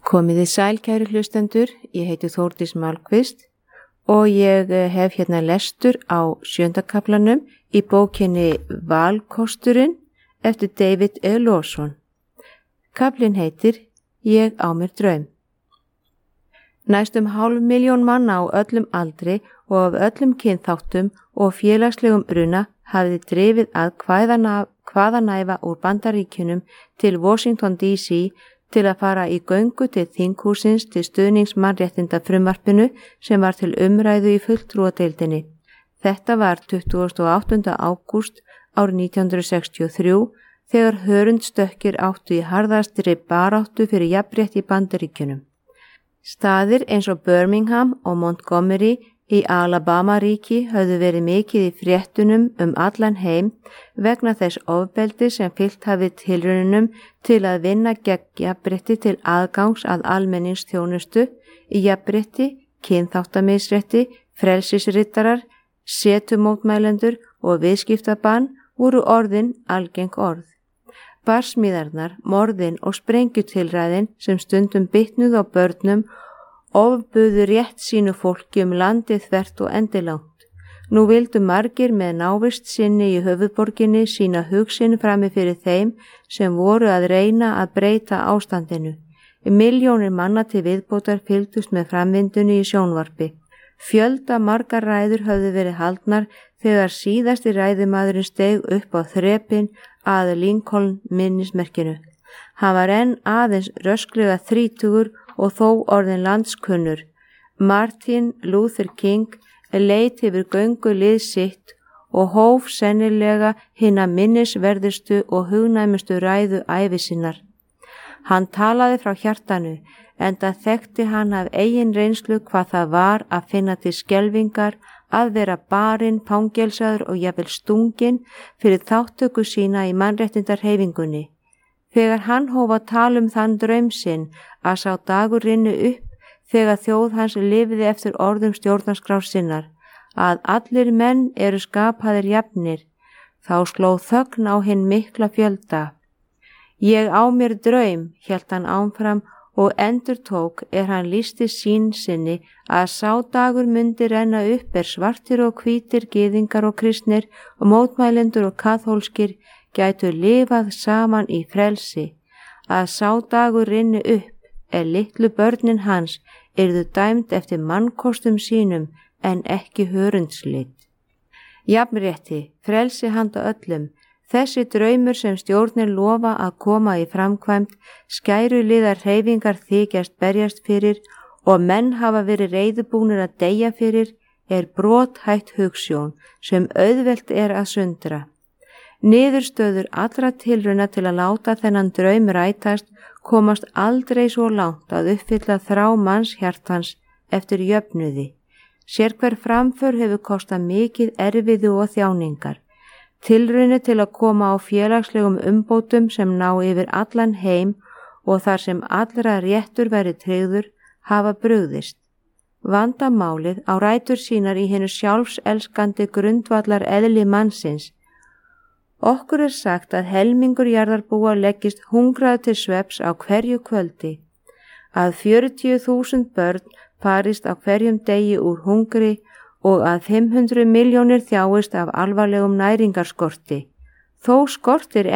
Komiði sæl kæru hlustendur, ég heiti Þórdís Malmqvist og ég hef hérna lestur á 7. kaflanum í bókinni Valkosturinn eftir David E. Lawson. Kaflinn heitir Ég á mér draum. Næstum 500.000 manna á öllum aldri og af öllum kynþáttum og félagslegum bruna hafði drifið að hvaðanæva úr Bandaríkjunum til Washington D.C. til að fara í göngu til þinghúsins til stuðnings mannréttindafrumvarpinu sem var til umræðu í fulltrúadeildinni. Þetta var 28. ágúst árið 1963 þegar hörundstökkir áttu í harðastri baráttu fyrir jafnrétti í Bandaríkjunum. Staðir eins og Birmingham og Montgomery í Alabama-ríki höfðu verið mikið í fréttunum allan heim vegna þess ofbeldi sem fylgt hafði tilraunum til að vinna gegn jafnrétti til aðgangs að almenningsþjónustu í jafnrétti, kynþáttamisrétti, frelsisrittarar, setumótmælendur og viðskiptabann voru orðin algeng orð. Barsmíðarnar, morðin og sprengjutilræðin sem stundum bitnuðu á börnum ofbuðu rétt sínu fólki landið þvert og endilangt. Nú vildu margir með návist sinni í höfuðborginni sína hugsin frammi fyrir þeim sem voru að reyna að breyta ástandinu. Milljónir manna til viðbótar fylgdust með framvindunni í sjónvarpi. Fjölda margar ræður höfðu verið haldnar þegar síðasti ræðumaðurinn steig upp á þrepin að Lincoln minnismerkinu. Hann var enn aðeins rösklega 30 og þó orðin landskunnur. Martin Luther King leit yfir göngulið sitt og hóf sennilega hina minnisverðustu og hugnæmustu ræðu ævi sinnar. Hann talaði frá hjartanu, enda þekkti hann af eigin reynslu hvað það var að finna til skelfingar að vera barinn, fangelsaður og jafnvel stunginn fyrir þáttöku sína í mannréttindahreyfingunni. Þegar hann hóf að tala þann draum sinn að sá dagur rynni upp þegar þjóð hans lifði eftir orðum stjórnarskrár sinnar, að allir menn eru skapaðir jafnir, þá sló þögn á hinn mikla fjölda. Ég á mér draum, hélt hann áfram og endurtók hann lýsti sín sinni að sá dagur myndi renna upp svartir og hvítir, gyðingar og kristnir og mótmælendur og kaþólskir gætu lifað saman í frelsi, að sá dagur rynni upp litlu börnin hans yrðu dæmd eftir mannkostum sínum en ekki hörundslit. Jafnrétti, frelsi handa öllum, þessi draumur sem stjórnir lofa að koma í framkvæmd, skæruliðar hreyfingar þykjast berjast fyrir og menn hafa verið reiðubúnir að deyja fyrir, brothætt hugsjón sem auðvelt að sundra. Niðurstöður allra tilrauna til að láta þennan draum rætast komast aldrei svo langt að uppfylla þrá manns hjartans eftir jöfnuði. Sérhver framför hefur kostað mikið erfiði og þjáningar. Tilraunir til að koma á félagslegum umbótum sem ná yfir allan heim og þar sem allra réttur verið tryggður hafa brugðist. Vandamálið á rætur sínar í hinu sjálfselskandi grundvallar eðli mannsins. Okkur sagt að helmingur jarðarbúa leggist hungrað til svefns á hverju kvöldi, að 40.000 börn farist á hverjum degi úr hungri og að 500 milljónir þjáist af alvarlegum næringarskorti. Þó skortir